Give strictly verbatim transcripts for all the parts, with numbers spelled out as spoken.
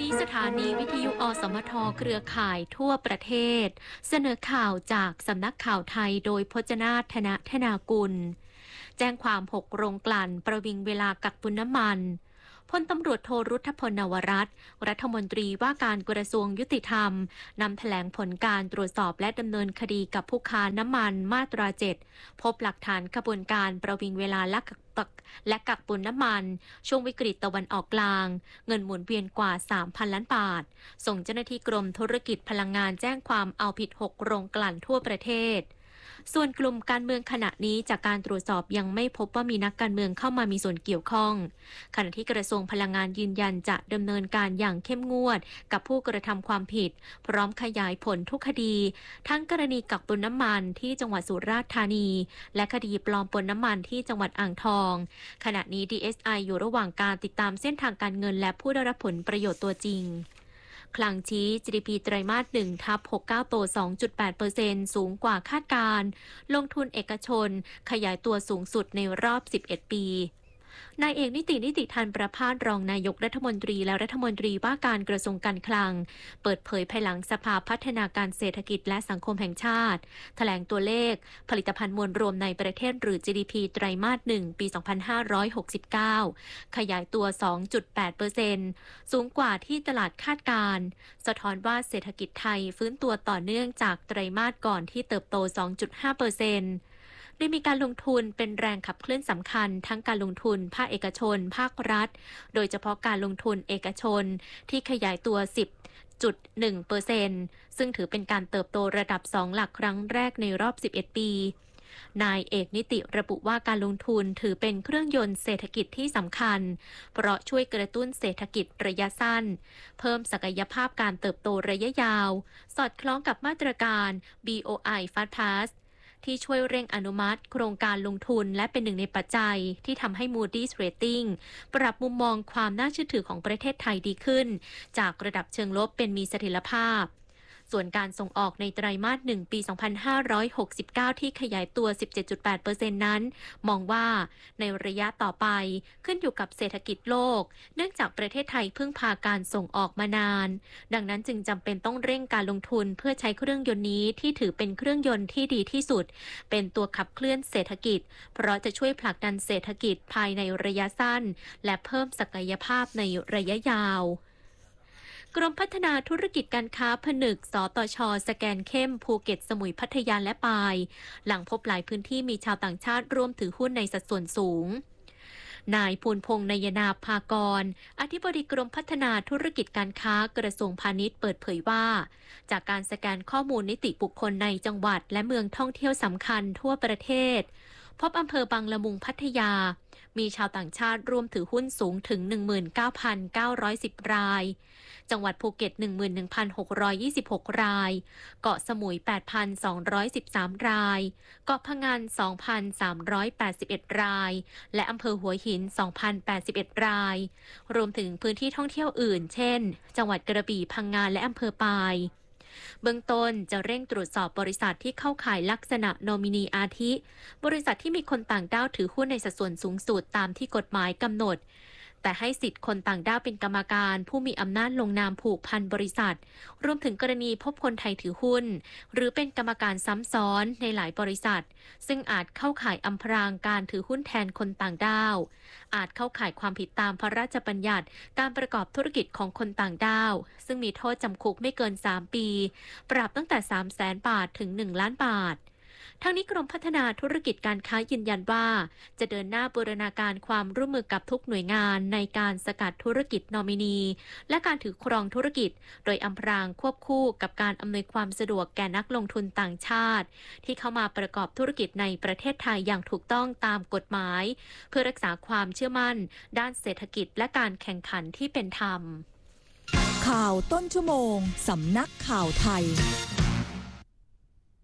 นี้สถานีวิทยุอสมทเครือข่ายทั่วประเทศเสนอข่าวจากสำนักข่าวไทยโดยพจนาถธนธนากุลแจ้งความหกโรงกลั่นประวิงเวลากักตุนน้ำมันพลตำรวจโทรุทธพลนวรัตน์รัฐมนตรีว่าการกระทรวงยุติธรรมนำแถลงผลการตรวจสอบและดำเนินคดีกับผู้ค้าน้ำมันมาตราเจ็ดพบหลักฐานกระบวนการประวิงเวลาและกักและกักตุนน้ำมันช่วงวิกฤตตะวันออกกลางเงินหมุนเวียนกว่า สามพัน ล้านบาทส่งเจ้าหน้าที่กรมธุรกิจพลังงานแจ้งความเอาผิดหกโรงกลั่นทั่วประเทศส่วนกลุ่มการเมืองขณะนี้จากการตรวจสอบยังไม่พบว่ามีนักการเมืองเข้ามามีส่วนเกี่ยวข้องขณะที่กระทรวงพลังงานยืนยันจะดำเนินการอย่างเข้มงวดกับผู้กระทำความผิดพร้อมขยายผลทุกคดีทั้งกรณีกักตุนน้ำมันที่จังหวัดสุราษฎร์ธานีและคดีปลอมปนน้ำมันที่จังหวัดอ่างทองขณะนี้ ดี เอส ไอ อยู่ระหว่างการติดตามเส้นทางการเงินและผู้ได้รับผลประโยชน์ตัวจริงคลังชี้ จี ดี พี ไตรมาส หนึ่ง ทับ หกสิบเก้า โต สองจุดแปดเปอร์เซ็นต์ สูงกว่าคาดการณ์ลงทุนเอกชนขยายตัวสูงสุดในรอบสิบเอ็ดปีนายเอกนิตินิติธันประภาสรองนายกรัฐมนตรีและรัฐมนตรีว่าการกระทรวงการคลังเปิดเผยภายหลังสภาพัฒนาการเศรษฐกิจและสังคมแห่งชาติแถลงตัวเลขผลิตภัณฑ์มวลรวมในประเทศหรือ จี ดี พี ไตรมาส หนึ่ง ปี สองพันห้าร้อยหกสิบเก้า ขยายตัว สองจุดแปดเปอร์เซ็นต์ สูงกว่าที่ตลาดคาดการณ์สะท้อนว่าเศรษฐกิจไทยฟื้นตัวต่อเนื่องจากไตรมาสก่อนที่เติบโต สองจุดห้าเปอร์เซ็นต์ได้มีการลงทุนเป็นแรงขับเคลื่อนสำคัญทั้งการลงทุนภาคเอกชนภาครัฐโดยเฉพาะการลงทุนเอกชนที่ขยายตัว สิบจุดหนึ่งเปอร์เซ็นต์ ซึ่งถือเป็นการเติบโตระดับสองหลักครั้งแรกในรอบสิบเอ็ดปีนายเอกนิติระบุว่าการลงทุนถือเป็นเครื่องยนต์เศรษฐกิจที่สำคัญเพราะช่วยกระตุ้นเศรษฐกิจระยะสั้นเพิ่มศักยภาพการเติบโตระยะยาวสอดคล้องกับมาตรการ บี โอ ไอ Fast Passที่ช่วยเร่งอนุมัติโครงการลงทุนและเป็นหนึ่งในปัจจัยที่ทำให้ Moody's Rating ปรับมุมมองความน่าเชื่อถือของประเทศไทยดีขึ้นจากระดับเชิงลบเป็นมีเสถียรภาพส่วนการส่งออกในไตรมาส หนึ่ง ปี สองพันห้าร้อยหกสิบเก้า ที่ขยายตัว สิบเจ็ดจุดแปดเปอร์เซ็นต์ นั้นมองว่าในระยะต่อไปขึ้นอยู่กับเศรษฐกิจโลกเนื่องจากประเทศไทยพึ่งพาการส่งออกมานานดังนั้นจึงจำเป็นต้องเร่งการลงทุนเพื่อใช้เครื่องยนต์นี้ที่ถือเป็นเครื่องยนต์ที่ดีที่สุดเป็นตัวขับเคลื่อนเศรษฐกิจเพราะจะช่วยผลักดันเศรษฐกิจภายในระยะสั้นและเพิ่มศักยภาพในระยะยาวกรมพัฒนาธุรกิจการค้าผนึกสตช.สแกนเข้มภูเก็ตสมุยพัทยาและปายหลังพบหลายพื้นที่มีชาวต่างชาติร่วมถือหุ้นในสัดส่วนสูงนายภูลพงษ์นยนาภากรอธิบดีกรมพัฒนาธุรกิจการค้ากระทรวงพาณิชย์เปิดเผยว่าจากการสแกนข้อมูลนิติบุคคลในจังหวัดและเมืองท่องเที่ยวสำคัญทั่วประเทศพบอำเภอบางละมุงพัทยามีชาวต่างชาติร่วมถือหุ้นสูงถึง หนึ่งหมื่นเก้าพันเก้าร้อยสิบ รายจังหวัดภูเก็ต หนึ่งหมื่นหนึ่งพันหกร้อยยี่สิบหก รายเกาะสมุย แปดพันสองร้อยสิบสาม รายเกาะพะงัน สองพันสามร้อยแปดสิบเอ็ด รายและอำเภอหัวหิน สองพันแปดสิบเอ็ด รายรวมถึงพื้นที่ท่องเที่ยวอื่นเช่นจังหวัดกระบี่พังงาและอำเภอปายเบื้องต้นจะเร่งตรวจสอบบริษัทที่เข้าข่ายลักษณะโนมินีอาทิบริษัทที่มีคนต่างด้าวถือหุ้นในสัดส่วนสูงสุดตามที่กฎหมายกำหนดแต่ให้สิทธิ์คนต่างด้าวเป็นกรรมการผู้มีอำนาจลงนามผูกพันบริษัทรวมถึงกรณีพบคนไทยถือหุ้นหรือเป็นกรรมการซ้ำซ้อนในหลายบริษัทซึ่งอาจเข้าข่ายอำพรางการถือหุ้นแทนคนต่างด้าวอาจเข้าข่ายความผิดตามพระราชบัญญัติการประกอบธุรกิจของคนต่างด้าวซึ่งมีโทษจำคุกไม่เกินสามปีปรับตั้งแต่ สามแสน บาทถึง หนึ่ง ล้านบาททั้งนี้กรมพัฒนาธุรกิจการค้ายืนยันว่าจะเดินหน้าบูรณาการความร่วมมือกับทุกหน่วยงานในการสกัดธุรกิจนอมินีและการถือครองธุรกิจโดยอำพรางควบคู่กับการอำนวยความสะดวกแก่นักลงทุนต่างชาติที่เข้ามาประกอบธุรกิจในประเทศไทยอย่างถูกต้องตามกฎหมายเพื่อรักษาความเชื่อมั่นด้านเศรษฐกิจและการแข่งขันที่เป็นธรรมข่าวต้นชั่วโมงสำนักข่าวไทย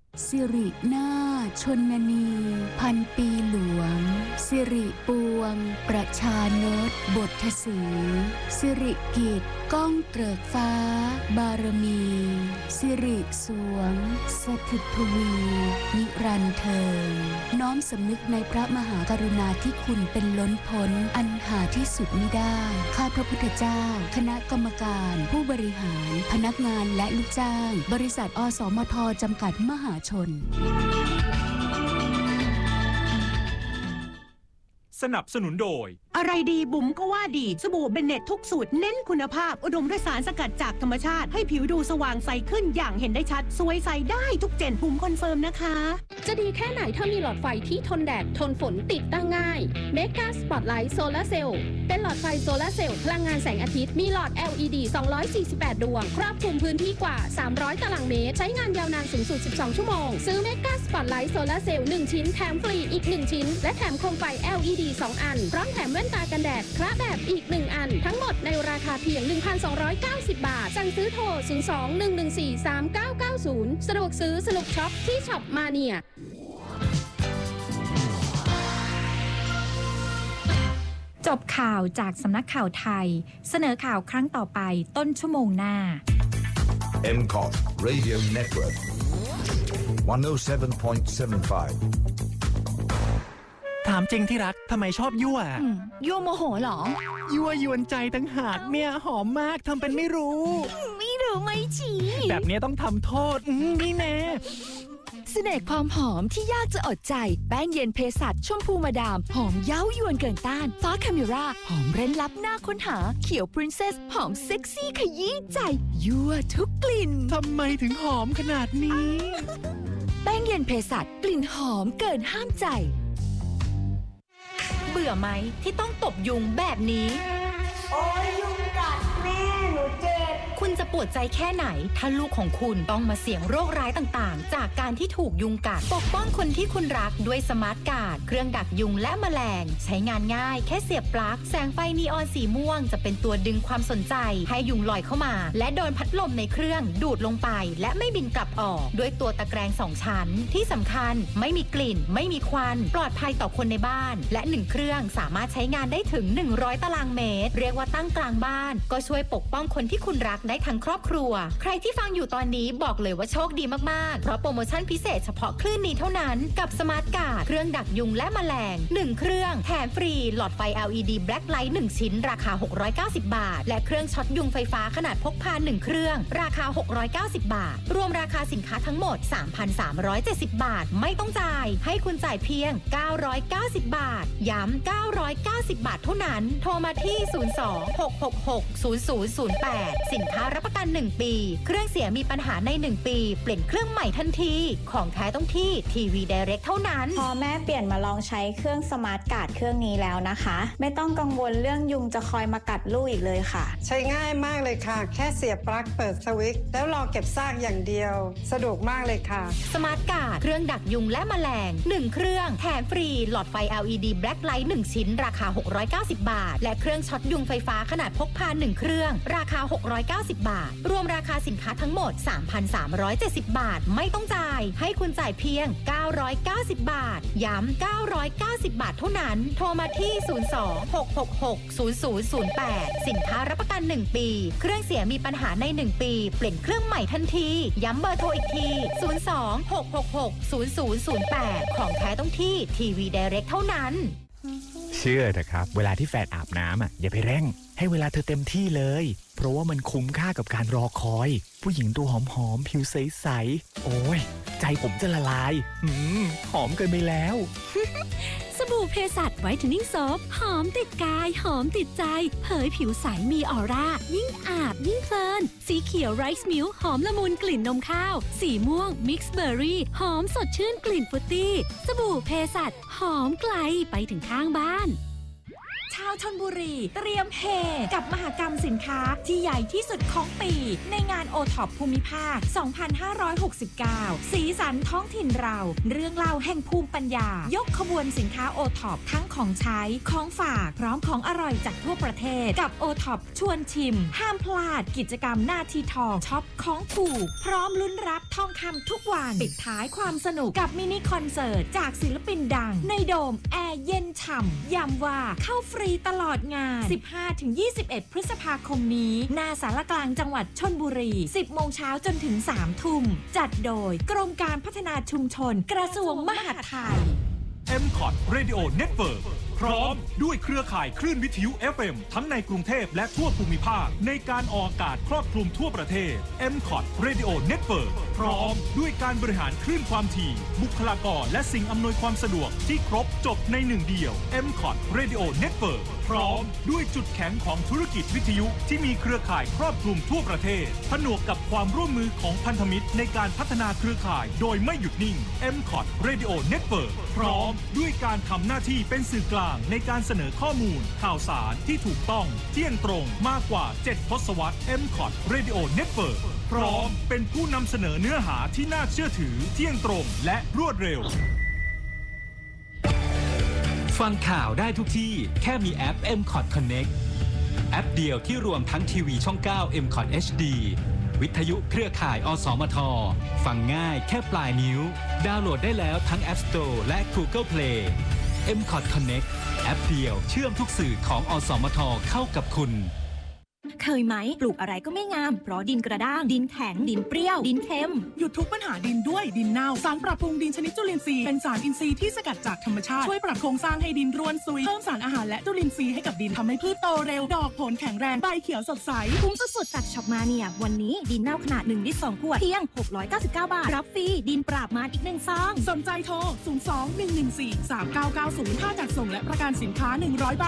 สิรินาถชนนีพันปีหลวงสิริปวงประชานตบททศรีสิริกิจก้องเกริกฟ้าบารมีสิริสวงสถิตทวีนิรันดร์เทินน้อมสำนึกในพระมหากรุณาธิคุณเป็นล้นพ้นอันหาที่สุดมิได้ข้าพระพุทธเจ้าคณะกรรมการผู้บริหารพนักงานและลูกจ้างบริษัทอสมทจำกัดมหาชนสนับสนุนโดยอะไรดีบุ๋มก็ว่าดีสบู่เบนเน็ตทุกสูตรเน้นคุณภาพอุดมด้วยสารสกัดจากธรรมชาติให้ผิวดูสว่างใสขึ้นอย่างเห็นได้ชัดสวยใสได้ทุกเจนบุ๋มคอนเฟิร์มนะคะจะดีแค่ไหนถ้ามีหลอดไฟที่ทนแดดทนฝนติดตั้งง่าย Mega Spotlight Solar Cell เป็นหลอดไฟโซลาร์เซลล์พลังงานแสงอาทิตย์มีหลอด แอล อี ดี สองร้อยสี่สิบแปด ดวงครอบคลุมพื้นที่กว่าสามร้อยตารางเมตรใช้งานยาวนานสูงสุดสิบสองชั่วโมงซื้อ Mega Spotlight Solar Cell หนึ่งชิ้นแถมฟรีอีกหนึ่งชิ้นและแถมโคมไฟ แอล อี ดี สอง อันพร้อมแถมแว่นตากันแดดคละแบบอีกหนึ่งอันทั้งหมดในราคาเพียง หนึ่งพันสองร้อยเก้าสิบ บาทสั่งซื้อโทรศูนย์ สอง หนึ่ง หนึ่ง สี่ สาม เก้า เก้า ศูนย์สะดวกซื้อสนุกช็อปที่ช็อปมาเนียจบข่าวจากสำนักข่าวไทยเสนอข่าวครั้งต่อไปต้นชั่วโมงหน้าเอ็ม ซี โอ ที Radio Network หนึ่งศูนย์เจ็ด จุดเจ็ดห้าถามจริงที่รักทำไมชอบยั่วยั่วโมโหเหรอยั่วยวนใจตั้งหากเนี่ยหอมมากทำเป็นไม่รู้ไม่รู้ไม่ชี้แบบนี้ต้องทำโทษนี่แน่เสน่ห์ความหอมที่ยากจะอดใจแป้งเย็นเพสัชชมพูมาดามหอมเย้ายวนเกินต้านฟ้าคาเมราหอมเร้นลับหน้าค้นหาเขียวปรินเซสหอมเซ็กซี่ขยี้ใจยั่วทุกกลิ่นทำไมถึงหอมขนาดนี้แป้งเย็นเพสัชกลิ่นหอมเกินห้ามใจเบื่อไหมที่ต้องตบยุงแบบนี้โอ้ยยุงกัดแม่หนูเจ็บคุณจะปวดใจแค่ไหนถ้าลูกของคุณต้องมาเสี่ยงโรคร้ายต่างๆจากการที่ถูกยุงกัดปกป้องคนที่คุณรักด้วยสมาร์ทการ์ดเครื่องดักยุงและแมลงใช้งานง่ายแค่เสียบปลั๊กแสงไฟนีออนสีม่วงจะเป็นตัวดึงความสนใจให้ยุงลอยเข้ามาและโดนพัดลมในเครื่องดูดลงไปและไม่บินกลับออกด้วยตัวตะแกรงสองชั้นที่สำคัญไม่มีกลิ่นไม่มีควันปลอดภัยต่อคนในบ้านและหนึ่งเครื่องสามารถใช้งานได้ถึงหนึ่งร้อยตารางเมตรเรียกว่าตั้งกลางบ้านก็ช่วยปกป้องคนที่คุณรักได้ทั้งครอบครัวใครที่ฟังอยู่ตอนนี้บอกเลยว่าโชคดีมากๆเพราะโปรโมชั่นพิเศษเฉพาะคลื่นนี้เท่านั้นกับสมาร์ทการ์ดเครื่องดักยุงและแมลงหนึ่งเครื่องแถมฟรีหลอดไฟ แอล อี ดี Black Light หนึ่งชิ้นราคาหกร้อยเก้าสิบบาทและเครื่องช็อตยุงไฟฟ้าขนาดพกพาหนึ่งเครื่องราคาหกร้อยเก้าสิบบาทรวมราคาสินค้าทั้งหมด สามพันสามร้อยเจ็ดสิบ บาทไม่ต้องจ่ายให้คุณจ่ายเพียงเก้าร้อยเก้าสิบบาทย้ำเก้าร้อยเก้าสิบบาทเท่านั้นโทรมาที่ศูนย์ สอง หก หก หก ศูนย์ ศูนย์ ศูนย์ แปดสินค้ารับประกันหนึ่งปีเครื่องเสียมีปัญหาในหนึ่งปีเปลี่ยนเครื่องใหม่ทันทีของแท้ต้องที่ทีวีไดเรกเท่านั้นพอแม่เปลี่ยนมาลองใช้เครื่องสมาร์ทการ์ดเครื่องนี้แล้วนะคะไม่ต้องกังวลเรื่องยุงจะคอยมากัดลูกอีกเลยค่ะใช้ง่ายมากเลยค่ะแค่เสียบปลั๊กเปิดสวิตช์แล้วรอเก็บซากอย่างเดียวสะดวกมากเลยค่ะสมาร์ทการ์ดเครื่องดักยุงและแมลงหนึ่งเครื่องแถมฟรีหลอดไฟ แอล อี ดี Black Light หนึ่งชิ้นราคาหกร้อยเก้าสิบบาทและเครื่องช็อตยุงไฟฟ้าขนาดพกพาหนึ่งเครื่องราคาหกร้อยเก้าสิบบาทรวมราคาสินค้าทั้งหมด สามพันสามร้อยเจ็ดสิบ บาทไม่ต้องจ่ายให้คุณจ่ายเพียงเก้าร้อยเก้าสิบบาทย้ำเก้าร้อยเก้าสิบบาทเท่านั้นโทรมาที่ศูนย์ สอง หก หก หก ศูนย์ ศูนย์ ศูนย์ แปดสินค้ารับประกันหนึ่งปีเครื่องเสียมีปัญหาในหนึ่งปีเปลี่ยนเครื่องใหม่ทันทีย้ำเบอร์โทรอีกทีศูนย์ สอง หก หก หก ศูนย์ ศูนย์ ศูนย์ แปดของแท้ต้องที่ทีวีไดเรกเท่านั้นเชื่อเถอะครับเวลาที่แฟนอาบน้ำอ่ะอย่าไปเร่งให้เวลาเธอเต็มที่เลยเพราะว่ามันคุ้มค่ากับการรอคอยผู้หญิงตัวหอมๆผิวใสๆโอ้ยใจผมจะละลายอืมหอมเกินไปแล้วสบู่เพสัชไวท์เทนนิ่งโซฟหอมติดกายหอมติดใจเผยผิวใสมีออร่ายิ่งอาบยิ่งเพลินสีเขียวไรซ์มิลค์หอมละมุนกลิ่นนมข้าวสีม่วงมิกซ์เบอร์รี่หอมสดชื่นกลิ่นฟรุตตี้สบู่เพสัชหอมไกลไปถึงข้างบ้านเช้าวชลบุรีเตรียมเฮกับมหกรรมสินค้าที่ใหญ่ที่สุดของปีในงาน โอ ท็อป ภูมิภาค สองพันห้าร้อยหกสิบเก้า สีสันท้องถิ่นเราเรื่องเล่าแห่งภูมิปัญญายกขบวนสินค้า โอ ท็อป ทั้งของใช้ของฝากพร้อมของอร่อยจากทั่วประเทศกับ โอ ท็อป ชวนชิมห้ามพลาดกิจกรรมหน้าที่ทองช็อปของถูกพร้อมลุ้นรับทองคำทุกวันปิดท้ายความสนุกกับมินิคอนเสิร์ตจากศิลปินดังในโดมแอร์เย็นฉ่ำย้ำว่าเข้าฟรีตลอดงาน สิบห้าถึงยี่สิบเอ็ด พฤษภาคมนี้หน้าศาลกลางจังหวัดชลบุรี สิบโมงเช้าจนถึง สามทุ่มจัดโดยกรมการพัฒนาชุมชนกระทรวงมหาดไทยเอ็ม คอท Radio Network พร้อมด้วยเครือข่ายคลื่นวิทยุ เอฟ เอ็ม ทั้งในกรุงเทพและทั่วภูมิภาคในการออกอากาศครอบคลุมทั่วประเทศ เอ็ม คอท Radio Network พร้อมด้วยการบริหารคลื่นความถี่บุคลากรและสิ่งอำนวยความสะดวกที่ครบจบในหนึ่งเดียว เอ็ม คอท Radio Network พร้อมด้วยจุดแข็งของธุรกิจวิทยุที่มีเครือข่ายครอบคลุมทั่วประเทศผนวกกับความร่วมมือของพันธมิตรในการพัฒนาเครือข่ายโดยไม่หยุดนิ่ง เอ็ม คอท Radio Network พร้อมด้วยการทำหน้าที่เป็นสื่อกลางในการเสนอข้อมูลข่าวสารที่ถูกต้องเที่ยงตรงมากกว่าเจ็ดทศวรรษ เอ็ม คอท Radio Network พร้อมเป็นผู้นำเสนอเนื้อหาที่น่าเชื่อถือเที่ยงตรงและรวดเร็วฟังข่าวได้ทุกที่แค่มีแอป เอ็ม คอท Connect แอปเดียวที่รวมทั้งทีวีช่อง เก้า เอ็ม คอท เอช ดี วิทยุเครือข่าย อสมท ฟังง่ายแค่ปลายนิ้วดาวน์โหลดได้แล้วทั้ง App Store และ Google Play เอ็ม คอท Connect แอปเดียวเชื่อมทุกสื่อของอสมทเข้ากับคุณเคยไหมปลูกอะไรก็ไม่งามเพราะดินกระด้างดินแข็งดินเปรี้ยวดินเค็มหยุดทุกปัญหาดินด้วยดินเน่าสารปรับปรุงดินชนิดจุลินทรีย์เป็นสารอินทรีย์ที่สกัดจากธรรมชาติช่วยปรับโครงสร้างให้ดินร่วนซุยเพิ่มสารอาหารและจุลินทรีย์ให้กับดินทำให้พืชโตเร็วดอกผลแข็งแรงใบเขียวสดใสคุ้มสุดๆจากช็อปมาเนี่ยวันนี้ดินเน่าขนาดหนึ่งลิตรสองขวดเพียงหกร้อยเก้าสิบเก้าบาทรับฟรีดินปราบมารอีกหนึ่งซองสนใจโทรศูนย์ สอง หนึ่ง หนึ่ง สี่ สาม เก้า เก้า ศูนย์ ค่าจัดส่งและประกันสินค้าหนึ่งร้อยบาท